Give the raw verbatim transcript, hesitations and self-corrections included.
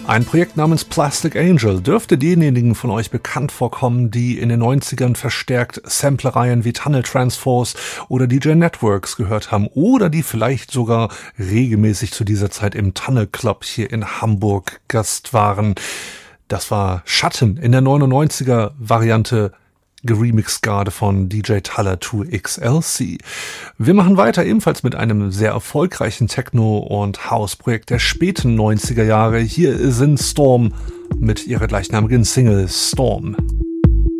Ein Projekt namens Plastic Angel dürfte denjenigen von euch bekannt vorkommen, die in den neunzigern verstärkt Samplereien wie Tunnel Transforce oder D J Networks gehört haben oder die vielleicht sogar regelmäßig zu dieser Zeit im Tunnel Club hier in Hamburg Gast waren. Das war Schatten in der neunundneunziger Variante, geremixed gerade von D J Tuller zwei X L C. Wir machen weiter ebenfalls mit einem sehr erfolgreichen Techno- und House-Projekt der späten neunziger Jahre. Hier sind Storm mit ihrer gleichnamigen Single Storm.